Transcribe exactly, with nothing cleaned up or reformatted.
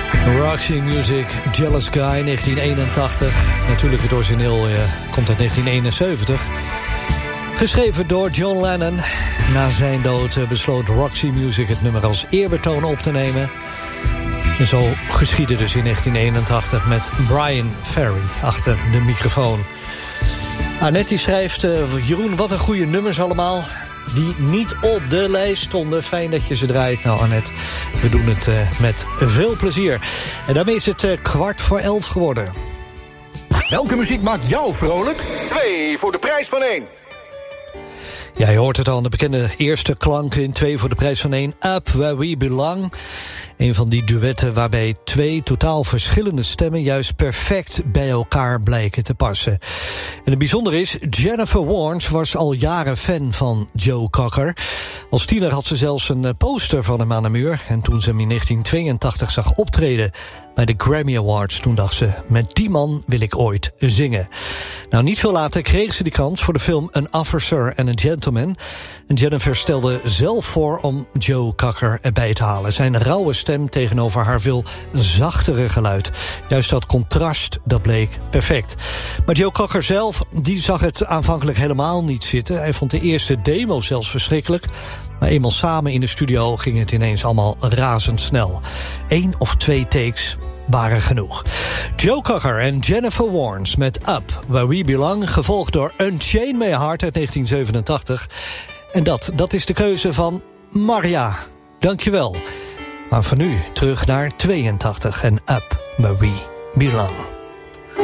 Roxy Music, Jealous Guy, negentien eenentachtig. Natuurlijk het origineel eh, komt uit negentien eenenzeventig. Geschreven door John Lennon. Na zijn dood eh, besloot Roxy Music het nummer als eerbetoon op te nemen. En zo geschiedde dus in negentien eenentachtig met Brian Ferry achter de microfoon. Annette schrijft, uh, Jeroen, wat een goede nummers allemaal, die niet op de lijst stonden. Fijn dat je ze draait. Nou, Annette, we doen het uh, met veel plezier. En daarmee is het uh, kwart voor elf geworden. Welke muziek maakt jou vrolijk? Twee voor de prijs van één. Ja, je hoort het al, de bekende eerste klanken in twee voor de prijs van één. Up Where We Belong. Een van die duetten waarbij twee totaal verschillende stemmen juist perfect bij elkaar blijken te passen. En het bijzondere is, Jennifer Warnes was al jaren fan van Joe Cocker. Als tiener had ze zelfs een poster van hem aan de muur. En toen ze hem in negentien tweeëntachtig zag optreden bij de Grammy Awards, toen dacht ze, met die man wil ik ooit zingen. Nou, niet veel later kreeg ze die kans voor de film An Officer and a Gentleman. En Jennifer stelde zelf voor om Joe Cocker erbij te halen. Zijn rauwe stem tegenover haar veel zachtere geluid. Juist dat contrast, dat bleek perfect. Maar Joe Cocker zelf, die zag het aanvankelijk helemaal niet zitten. Hij vond de eerste demo zelfs verschrikkelijk. Maar eenmaal samen in de studio ging het ineens allemaal razendsnel. Eén of twee takes waren genoeg. Joe Cocker en Jennifer Warnes met Up Where We Belong, gevolgd door Unchain My Heart uit negentien zevenentachtig. En dat, dat is de keuze van Maria. Dankjewel. Maar van nu terug naar tweeëntachtig en Up Where We Belong.